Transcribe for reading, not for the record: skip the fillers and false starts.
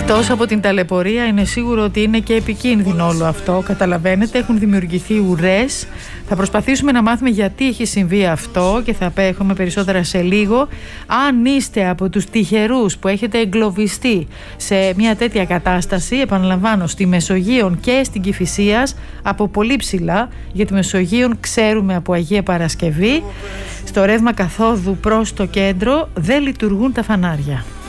Εκτός από την ταλαιπωρία, είναι σίγουρο ότι είναι και επικίνδυνο όλο αυτό. Καταλαβαίνετε, έχουν δημιουργηθεί ουρές. Θα προσπαθήσουμε να μάθουμε γιατί έχει συμβεί αυτό και θα έχουμε περισσότερα σε λίγο. Αν είστε από τους τυχερούς που έχετε εγκλωβιστεί σε μια τέτοια κατάσταση, επαναλαμβάνω, στη Μεσογείον και στην Κηφισίας, από πολύ ψηλά, για τη Μεσογείον ξέρουμε από Αγία Παρασκευή, στο ρεύμα καθόδου προς το κέντρο δεν λειτουργούν τα φανάρια.